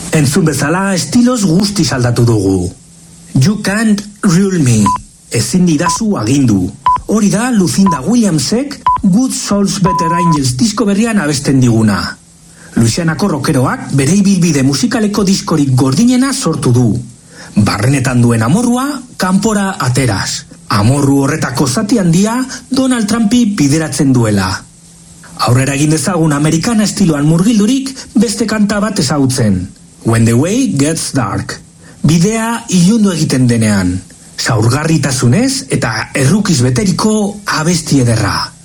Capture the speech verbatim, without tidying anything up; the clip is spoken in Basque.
Entzun bezala estiloz guztiz aldatu dugu. You can't rule me. Ezin didazu agindu. Hori da Lucinda Williamsek Good Souls Better Angels disko berrian abesten diguna. Louisianako rockeroak bere ibilbide musikaleko diskorik gordinena sortu du. Barrenetan duen amorrua kanpora ateraz. Amorru horretako zati handia Donald Trumpi bideratzen duela. Aurrera egin dezagun amerikana estiloan murgildurik beste kanta bat ezagutzen. When the way gets dark. Bidea ilundu egiten denean. Zaurgarritasunez eta errukiz beteriko abesti ederra.